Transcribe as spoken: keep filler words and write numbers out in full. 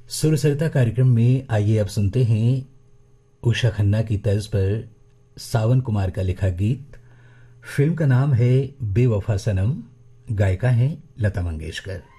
सुरसरिता कार्यक्रम में आइए अब सुनते हैं उषा खन्ना की तर्ज पर सावन कुमार का लिखा गीत। फिल्म का नाम है बेवफा सनम, गायिका हैं लता मंगेशकर।